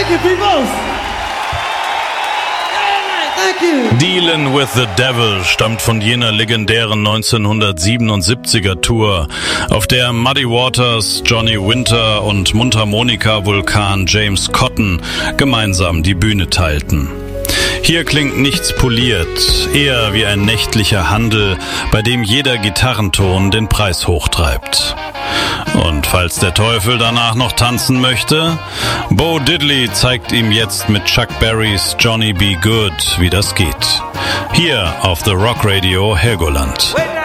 Thank you, people. Dealin' with the Devil stammt von jener legendären 1977er Tour, auf der Muddy Waters, Johnny Winter und Mundharmonika-Vulkan James Cotton gemeinsam die Bühne teilten. Hier klingt nichts poliert, eher wie ein nächtlicher Handel, bei dem jeder Gitarrenton den Preis hochtreibt. Und falls der Teufel danach noch tanzen möchte, Bo Diddley zeigt ihm jetzt mit Chuck Berrys Johnny B. Good, wie das geht. Hier auf The Rock Radio Helgoland.